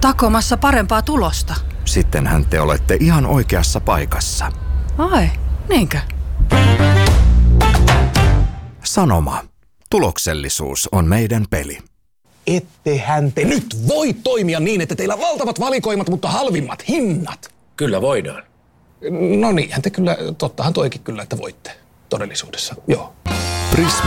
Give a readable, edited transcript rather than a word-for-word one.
takomassa parempaa tulosta. Sittenhän te olette ihan oikeassa paikassa. Ai, niinkö? Sanoma. Tuloksellisuus on meidän peli. Ettehän te nyt voi toimia niin, että teillä on valtavat valikoimat, mutta halvimmat hinnat. Kyllä voidaan. No niinhän te kyllä, tottahan toikin kyllä, että voitte todellisuudessa, joo. Prisma.